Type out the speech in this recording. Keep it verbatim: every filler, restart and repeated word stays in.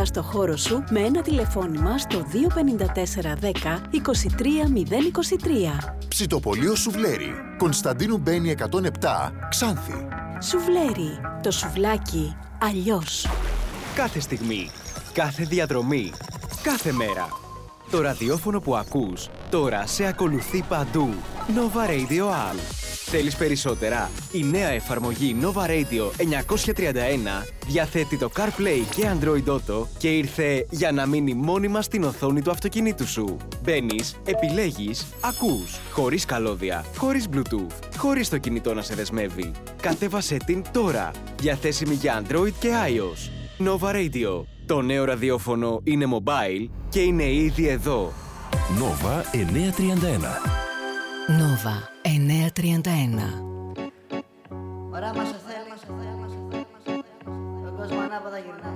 κοντά στο χώρο σου με ένα τηλεφώνημα στο δύο πέντε τέσσερα δέκα είκοσι τρία μηδέν είκοσι τρία. Ψητοπωλείο Σουβλέρι, Κωνσταντίνου Μπένη εκατόν επτά, Ξάνθη. Σουβλέρι, το σουβλάκι αλλιώς. Κάθε στιγμή, κάθε διαδρομή, κάθε μέρα. Το ραδιόφωνο που ακούς τώρα σε ακολουθεί παντού. Nova Radio All. Θέλεις περισσότερα? Η νέα εφαρμογή Nova Radio εννιακόσια τριάντα ένα διαθέτει το CarPlay και Android Auto και ήρθε για να μείνει μόνιμα στην οθόνη του αυτοκινήτου σου. Μπαίνεις, επιλέγεις, ακούς, χωρίς καλώδια, χωρίς Bluetooth, χωρίς το κινητό να σε δεσμεύει. Κατέβασέ την τώρα, διαθέσιμη για Android και iOS. Nova Radio. Το νέο ραδιόφωνο είναι mobile και είναι ήδη εδώ. Nova εννιακόσια τριάντα ένα. Nova εννιακόσια τριάντα ένα. Ωραία μας θέλει, τον κόσμο ανάποδα γυρνάει.